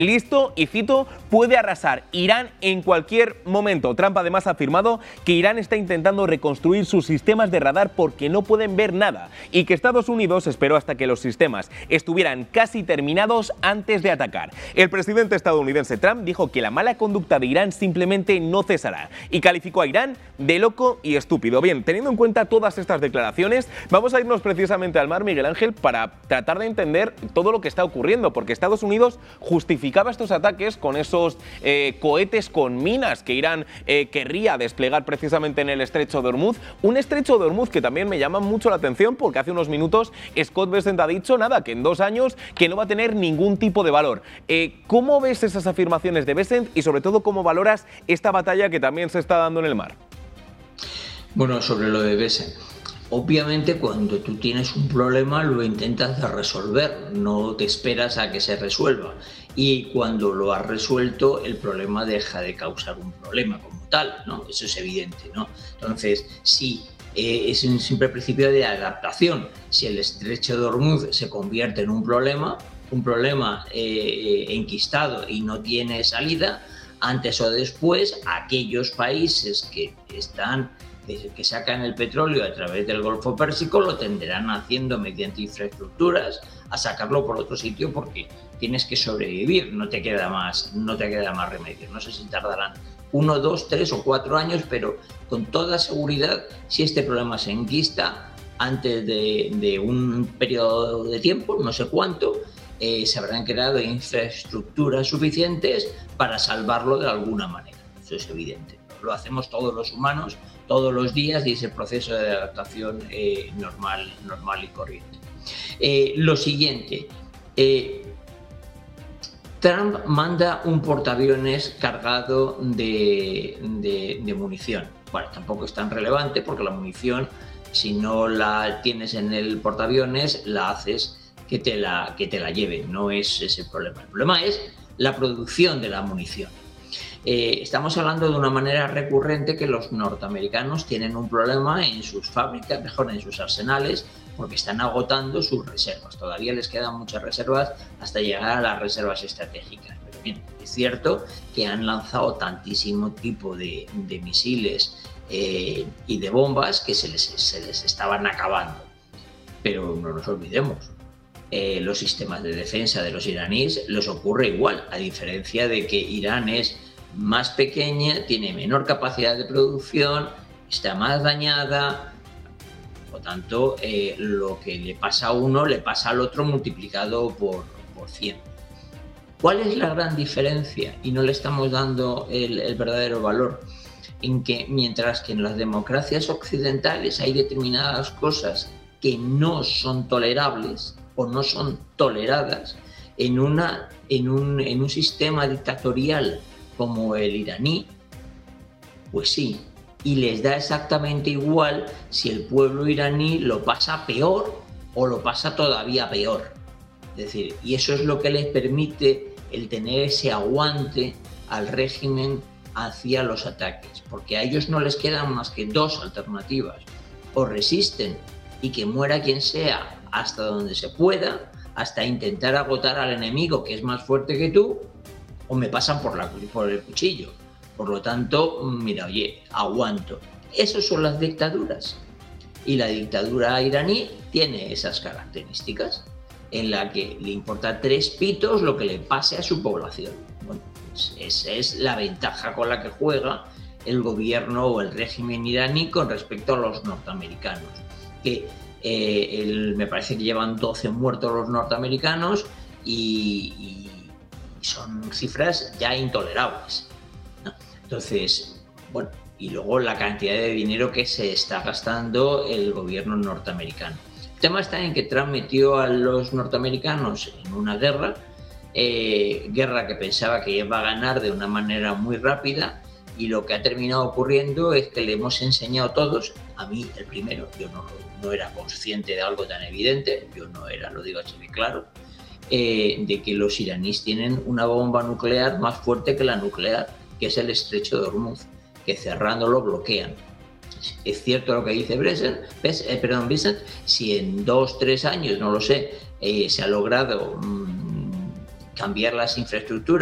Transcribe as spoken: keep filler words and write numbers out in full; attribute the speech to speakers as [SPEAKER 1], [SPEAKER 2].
[SPEAKER 1] listo, y cito, puede arrasar Irán en cualquier momento. Trump además ha afirmado que Irán está intentando reconstruir sus sistemas de radar porque no pueden ver nada y que Estados Unidos esperó hasta que los sistemas estuvieran casi terminados antes de atacar. El presidente estadounidense Trump dijo que la mala conducta de Irán simplemente no cesará y calificó a Irán de loco y estúpido. Bien, teniendo en cuenta todas estas declaraciones, vamos a irnos precisamente al mar, Miguel Ángel, para tratar de entender todo lo que está ocurriendo, porque Estados Unidos justifica estos ataques con esos eh, cohetes con minas que Irán eh, querría desplegar precisamente en el estrecho de Hormuz. Un estrecho de Hormuz que también me llama mucho la atención porque hace unos minutos Scott Bessent ha dicho, nada, que en dos años que no va a tener ningún tipo de valor. Eh, ¿Cómo ves esas afirmaciones de Bessent y sobre todo cómo valoras esta batalla que también se está dando en el mar?
[SPEAKER 2] Bueno, sobre lo de Bessent. Obviamente cuando tú tienes un problema lo intentas resolver, no te esperas a que se resuelva. Y cuando lo has resuelto, el problema deja de causar un problema como tal, ¿no? Eso es evidente, ¿no? Entonces, sí, eh, es un simple principio de adaptación. Si el estrecho de Hormuz se convierte en un problema, un problema eh, enquistado y no tiene salida, antes o después, aquellos países que están que sacan el petróleo a través del Golfo Pérsico lo tendrán haciendo mediante infraestructuras a sacarlo por otro sitio porque tienes que sobrevivir, no te queda más, no te queda más remedio. No sé si tardarán uno, dos, tres o cuatro años, pero con toda seguridad, si este problema se enquista antes de, de un periodo de tiempo, no sé cuánto, eh, se habrán creado infraestructuras suficientes para salvarlo de alguna manera. Eso es evidente. Lo hacemos todos los humanos todos los días y es el proceso de adaptación eh, normal, normal y corriente. Eh, lo siguiente, eh, Trump manda un portaaviones cargado de, de, de munición. Bueno, tampoco es tan relevante porque la munición, si no la tienes en el portaaviones, la haces que te la, que te la lleven, no es ese el problema. El problema es la producción de la munición. Eh, estamos hablando de una manera recurrente que los norteamericanos tienen un problema en sus fábricas, mejor en sus arsenales, porque están agotando sus reservas. Todavía les quedan muchas reservas hasta llegar a las reservas estratégicas. Pero bien, es cierto que han lanzado tantísimo tipo de, de misiles eh, y de bombas que se les, se les estaban acabando. Pero no nos olvidemos, eh, los sistemas de defensa de los iraníes les ocurre igual, a diferencia de que Irán es más pequeña, tiene menor capacidad de producción, está más dañada, por lo tanto, eh, lo que le pasa a uno le pasa al otro multiplicado por, por cien. ¿Cuál es la gran diferencia? Y no le estamos dando el, el verdadero valor, en que mientras que en las democracias occidentales hay determinadas cosas que no son tolerables o no son toleradas, en, una, en, un, en un sistema dictatorial como el iraní, pues sí, y les da exactamente igual si el pueblo iraní lo pasa peor o lo pasa todavía peor. Es decir, y eso es lo que les permite el tener ese aguante al régimen hacia los ataques, porque a ellos no les quedan más que dos alternativas: o resisten y que muera quien sea hasta donde se pueda, hasta intentar agotar al enemigo que es más fuerte que tú, o me pasan por, la, por el cuchillo. Por lo tanto, mira, oye, aguanto. Esas son las dictaduras. Y la dictadura iraní tiene esas características, en la que le importa tres pitos lo que le pase a su población. Bueno, pues esa es la ventaja con la que juega el gobierno o el régimen iraní con respecto a los norteamericanos. Que eh, el, me parece que llevan doce muertos los norteamericanos y, y son cifras ya intolerables, ¿no? Entonces, bueno, y luego la cantidad de dinero que se está gastando el gobierno norteamericano. El tema está en que Trump metió a los norteamericanos en una guerra, eh, guerra que pensaba que iba a ganar de una manera muy rápida, y lo que ha terminado ocurriendo es que le hemos enseñado todos, a mí el primero, yo no, no era consciente de algo tan evidente, yo no era, lo digo así de claro, Eh, de que los iraníes tienen una bomba nuclear más fuerte que la nuclear, que es el estrecho de Hormuz, que cerrándolo bloquean. Es cierto lo que dice Bessent, eh, perdón, Bessent, si en dos, tres años, no lo sé, eh, se ha logrado mmm, cambiar las infraestructuras